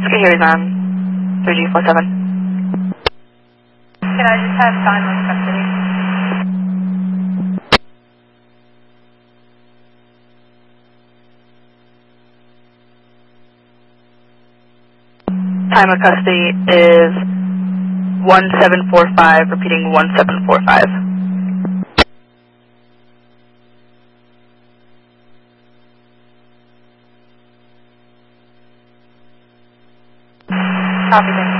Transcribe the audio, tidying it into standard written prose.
Here is on 3G47. Can I just have time on custody? Time of custody is 1745, repeating 1745. Copy, thank you.